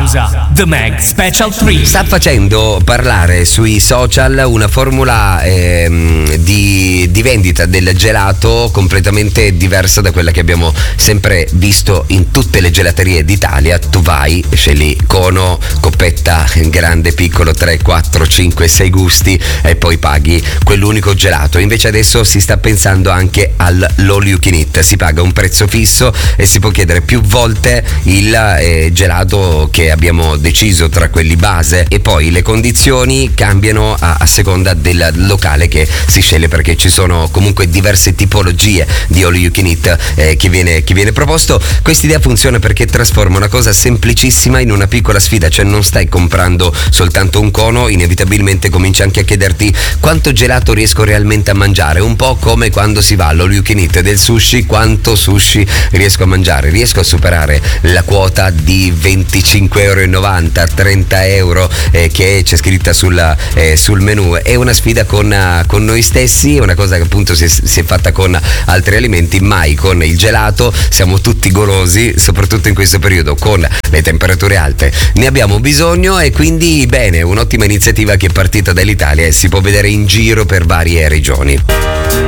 The Mag Special 3 sta facendo parlare sui social una formula di vendita del gelato completamente diversa da quella che abbiamo sempre visto in tutte le gelaterie d'Italia. Tu vai, scegli cono, coppetta, grande, piccolo, 3, 4, 5, 6 gusti e poi paghi quell'unico gelato. Invece adesso si sta pensando anche all'all you can eat, si paga un prezzo fisso e si può chiedere più volte il gelato che abbiamo deciso tra quelli base, e poi le condizioni cambiano a seconda del locale che si sceglie, perché ci sono comunque diverse tipologie di all you can eat che viene proposto. Quest'idea funziona perché trasforma una cosa semplicissima in una piccola sfida, cioè non stai comprando soltanto un cono, inevitabilmente cominci anche a chiederti quanto gelato riesco realmente a mangiare, un po' come quando si va all'all you can eat del sushi, quanto sushi riesco a mangiare, riesco a superare la quota di 25,90 €, 30 € che c'è scritta sul menù. È una sfida con noi stessi, è una cosa che appunto si è fatta con altri alimenti, mai con il gelato. Siamo tutti golosi, soprattutto in questo periodo con le temperature alte, ne abbiamo bisogno, e quindi bene, un'ottima iniziativa che è partita dall'Italia e si può vedere in giro per varie regioni.